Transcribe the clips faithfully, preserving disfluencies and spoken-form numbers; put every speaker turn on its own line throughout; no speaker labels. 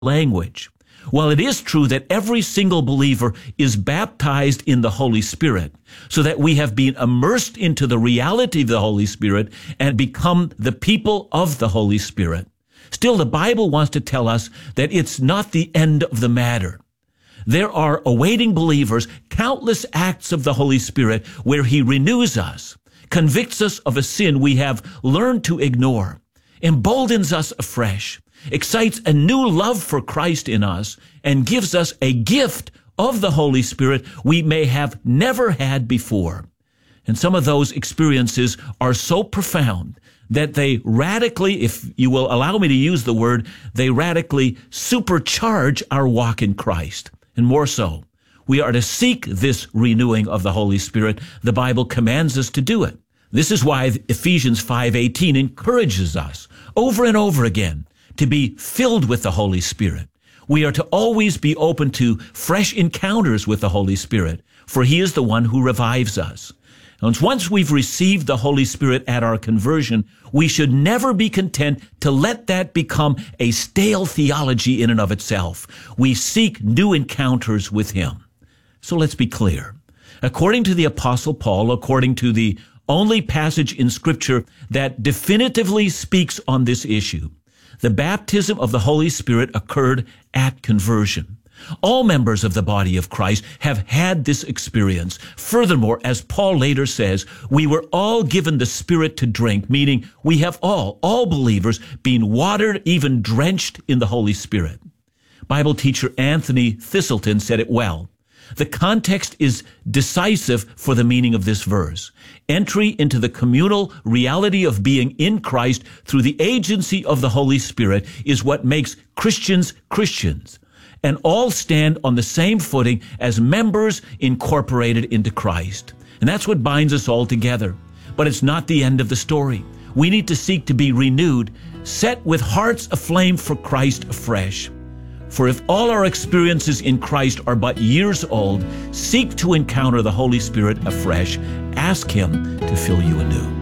language. While it is true that every single believer is baptized in the Holy Spirit, so that we have been immersed into the reality of the Holy Spirit and become the people of the Holy Spirit, still the Bible wants to tell us that it's not the end of the matter. There are awaiting believers countless acts of the Holy Spirit where he renews us, convicts us of a sin we have learned to ignore, emboldens us afresh, excites a new love for Christ in us, and gives us a gift of the Holy Spirit we may have never had before. And some of those experiences are so profound that they radically, if you will allow me to use the word, they radically supercharge our walk in Christ. And more so, we are to seek this renewing of the Holy Spirit. The Bible commands us to do it. This is why Ephesians five eighteen encourages us over and over again to be filled with the Holy Spirit. We are to always be open to fresh encounters with the Holy Spirit, for he is the one who revives us. And once we've received the Holy Spirit at our conversion, we should never be content to let that become a stale theology in and of itself. We seek new encounters with him. So let's be clear. According to the Apostle Paul, according to the only passage in Scripture that definitively speaks on this issue, the baptism of the Holy Spirit occurred at conversion. All members of the body of Christ have had this experience. Furthermore, as Paul later says, we were all given the Spirit to drink, meaning we have all, all believers, been watered, even drenched in the Holy Spirit. Bible teacher Anthony Thistleton said it well. The context is decisive for the meaning of this verse. Entry into the communal reality of being in Christ through the agency of the Holy Spirit is what makes Christians Christians, and all stand on the same footing as members incorporated into Christ. And that's what binds us all together. But it's not the end of the story. We need to seek to be renewed, set with hearts aflame for Christ afresh. For if all our experiences in Christ are but years old, seek to encounter the Holy Spirit afresh. Ask him to fill you anew.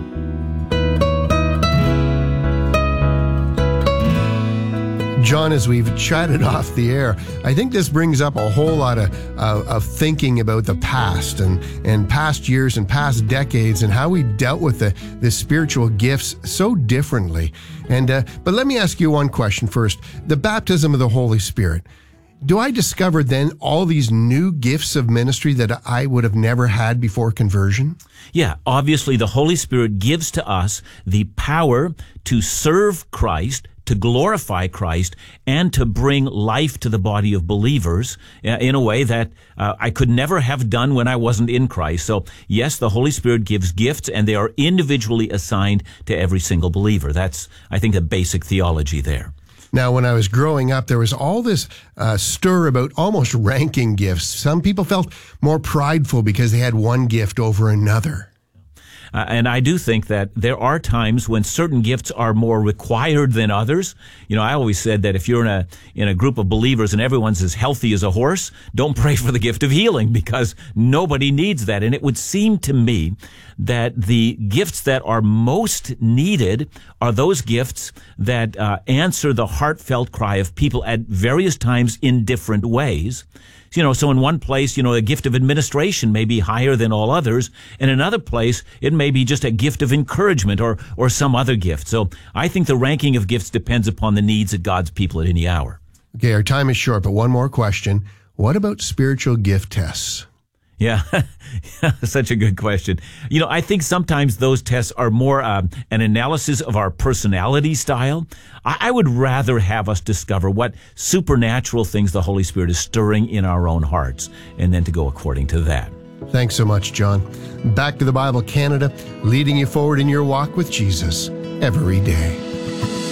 John, as we've chatted off the air, I think this brings up a whole lot of, uh, of thinking about the past and, and past years and past decades and how we dealt with the, the spiritual gifts so differently. And uh, but let me ask you one question first. The baptism of the Holy Spirit. Do I discover then all these new gifts of ministry that I would have never had before conversion?
Yeah, obviously the Holy Spirit gives to us the power to serve Christ, to glorify Christ, and to bring life to the body of believers in a way that uh, I could never have done when I wasn't in Christ. So yes, the Holy Spirit gives gifts, and they are individually assigned to every single believer. That's, I think, the basic theology there.
Now, when I was growing up, there was all this uh, stir about almost ranking gifts. Some people felt more prideful because they had one gift over another.
Uh, and I do think that there are times when certain gifts are more required than others. You know, I always said that if you're in a in a group of believers and everyone's as healthy as a horse, don't pray for the gift of healing, because nobody needs that. And it would seem to me that the gifts that are most needed are those gifts that uh, answer the heartfelt cry of people at various times in different ways. You know, so in one place, you know, a gift of administration may be higher than all others. In another place, it may be just a gift of encouragement or, or some other gift. So I think the ranking of gifts depends upon the needs of God's people at any hour.
Okay, our time is short, but one more question. What about spiritual gift tests?
Yeah, such a good question. You know, I think sometimes those tests are more uh, an analysis of our personality style. I, I would rather have us discover what supernatural things the Holy Spirit is stirring in our own hearts, and then to go according to that.
Thanks so much, John. Back to the Bible Canada, leading you forward in your walk with Jesus every day.